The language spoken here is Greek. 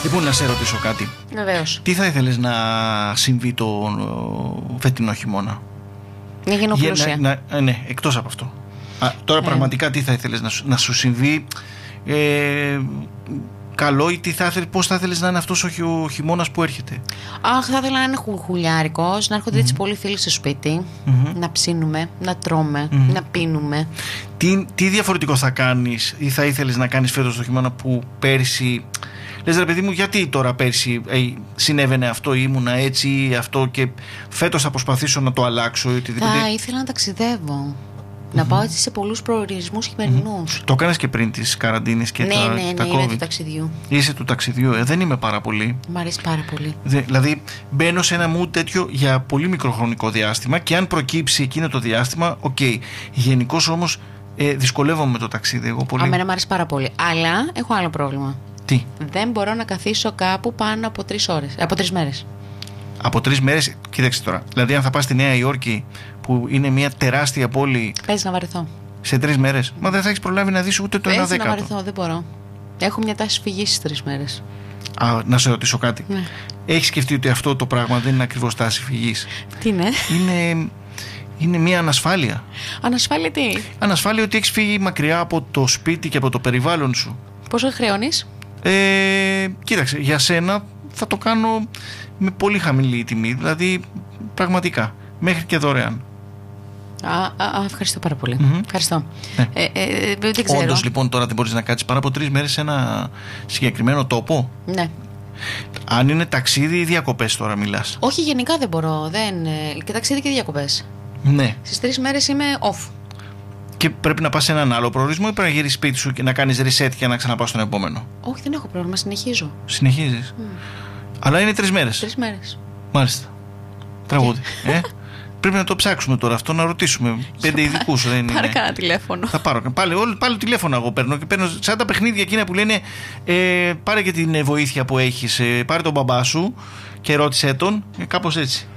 Λοιπόν, να σε ρωτήσω κάτι. Βεβαίως. Τι θα ήθελες να συμβεί το φετινό χειμώνα? Μια γενοπλούσια. Ναι, εκτός από αυτό. Τώρα πραγματικά τι θα ήθελες να σου συμβεί καλό, ή πώς θα ήθελες να είναι αυτός ο χειμώνας που έρχεται? Αχ, θα ήθελα να είναι χουλιάρικος, να έρχονται έτσι πολλοί φίλοι στο σπίτι, να ψήνουμε, να τρώμε, να πίνουμε. Τι διαφορετικό θα κάνεις ή θα ήθελες να κάνεις φέτος το χειμώνα που πέρσι λες, ρε παιδί μου, γιατί τώρα πέρσι συνέβαινε αυτό, ήμουνα έτσι, αυτό, και φέτος θα προσπαθήσω να το αλλάξω ή οτιδήποτε? Θα ήθελα να ταξιδεύω. Να πάω έτσι σε πολλούς προορισμούς χειμερινούς. Το έκανες και πριν τις καραντίνες και τα Ναι, COVID. είμαι του ταξιδιού. Είσαι του ταξιδιού. Δεν είμαι πάρα πολύ. Μ' αρέσει πάρα πολύ. Δηλαδή μπαίνω σε ένα mood τέτοιο για πολύ μικροχρονικό διάστημα, και αν προκύψει εκείνο το διάστημα, οκ. Γενικώς όμως δυσκολεύομαι με το ταξίδι εγώ πολύ. Εμένα μ' αρέσει πάρα πολύ. Αλλά έχω άλλο πρόβλημα. Τι? Δεν μπορώ να καθίσω κάπου πάνω από 3 ώρες. Από 3 μέρες. Από 3 μέρες, κοίταξε τώρα. Δηλαδή, αν θα πας στη Νέα Υόρκη, που είναι μια τεράστια πόλη, Παίζει να βαρεθώ. σε 3 μέρες, μα δεν θα έχεις προλάβει να δεις ούτε το 1/10. Παίζει να βαρεθώ, δεν μπορώ. Έχω μια τάση φυγής στις 3 μέρες. Να σε ρωτήσω κάτι. Ναι. Έχεις σκεφτεί ότι αυτό το πράγμα δεν είναι ακριβώς τάση φυγής? Τι είναι? Είναι μια ανασφάλεια. Ανασφάλεια τι? Ανασφάλεια ότι έχεις φύγει μακριά από το σπίτι και από το περιβάλλον σου. Πόσο χρεώνεις? Κοίταξε, για σένα θα το κάνω με πολύ χαμηλή τιμή. Δηλαδή, πραγματικά, μέχρι και δωρεάν. Ευχαριστώ πάρα πολύ. Ευχαριστώ. Ναι. Δεν ξέρω. Όντως, λοιπόν, τώρα δεν μπορείς να κάτσεις παρά από 3 μέρες σε ένα συγκεκριμένο τόπο? Ναι. Αν είναι ταξίδι ή διακοπές τώρα μιλάς? Όχι, γενικά δεν μπορώ. Και ταξίδι και διακοπές. Ναι. Στις 3 μέρες είμαι off. Και πρέπει να πας σε έναν άλλο προορισμό, ή πρέπει να γυρίσεις σπίτι σου και να κάνεις reset και να ξαναπάω στον επόμενο? Όχι, δεν έχω πρόβλημα. Συνεχίζω. Συνεχίζεις. Αλλά είναι 3 μέρες. 3 μέρες. Μάλιστα. Τραγούδι. Πρέπει να το ψάξουμε τώρα αυτό, να ρωτήσουμε 5 ειδικούς. Πάρε κανένα τηλέφωνο. Θα πάρω. Πάλι τηλέφωνο εγώ παίρνω, και παίρνω σαν τα παιχνίδια εκείνα που λένε πάρε και την βοήθεια που έχεις, πάρε τον μπαμπά σου και ρώτησέ τον, κάπως έτσι.